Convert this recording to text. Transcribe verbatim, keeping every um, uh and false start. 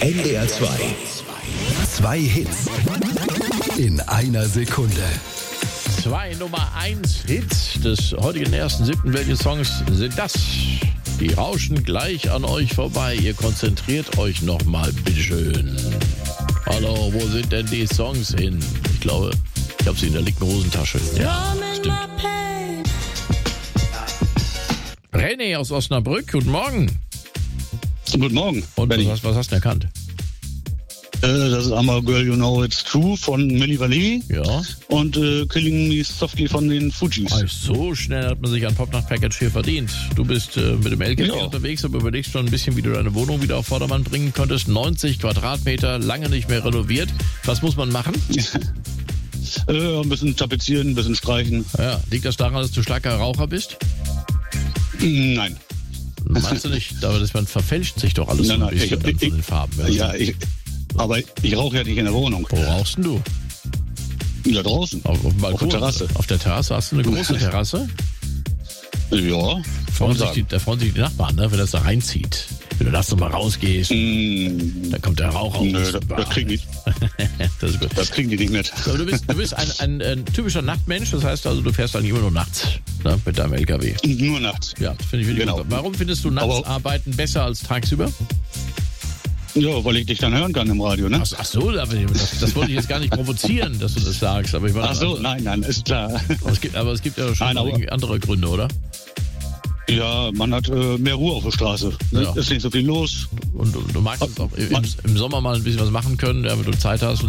N D R zwei. Zwei Hits in einer Sekunde. Zwei Nummer eins Hits des heutigen ersten siebten. Welche Songs sind das? Die rauschen gleich an euch vorbei. Ihr konzentriert euch nochmal, bitteschön. Hallo, wo sind denn die Songs hin? Ich glaube, ich habe sie in der linken Hosentasche. Ja, stimmt. René aus Osnabrück, guten Morgen. Guten Morgen. Und was hast, was hast du erkannt? Äh, das ist einmal Girl You Know It's True von Milli Vanilli. Ja. Und äh, Killing Me Softly von den Fugees. Also so schnell hat man sich ein Popnacht-Package hier verdient. Du bist äh, mit dem L K W Ja. unterwegs, aber überlegst schon ein bisschen, wie du deine Wohnung wieder auf Vordermann bringen könntest. neunzig Quadratmeter, lange nicht mehr renoviert. Was muss man machen? äh, ein bisschen tapezieren, ein bisschen streichen. Ja, liegt das daran, dass du starker Raucher bist? Nein. Meinst du nicht? Aber das, man verfälscht sich doch alles Nein, so ein nein, bisschen ich- dann von ich- den Farben. Ja, ich, aber ich rauche ja nicht in der Wohnung. Wo rauchst denn du? Da draußen. Auf, auf dem Balkon? Auf der Terrasse. Auf der Terrasse? Hast du eine große Terrasse? Ja. Freuen kann sich man die, da freuen sich die Nachbarn, ne, wenn das da reinzieht. Wenn du nachts nochmal rausgehst, sagen. Mm, dann kommt der Rauch raus. nö, das, das, kriegen die, Das ist gut. das kriegen die nicht mit. Aber du bist, du bist ein, ein, ein typischer Nachtmensch, das heißt also, du fährst eigentlich immer nur nachts, ne, mit deinem L K W. Nur nachts. Ja, das finde ich wirklich Genau. gut. Warum findest du nachts Aber- arbeiten besser als tagsüber? Ja, weil ich dich dann hören kann im Radio, ne? Ach, ach so, aber das, das wollte ich jetzt gar nicht provozieren, dass du das sagst. Aber ich meine, Ach so, nein, nein, ist klar. aber es gibt, aber es gibt ja schon Nein, noch aber- irgendwie andere Gründe, oder? Ja, man hat äh, mehr Ruhe auf der Straße. Ne? Ja. Ist nicht so viel los. Und du, du magst es auch im, im Sommer mal ein bisschen was machen können, ja, wenn du Zeit hast.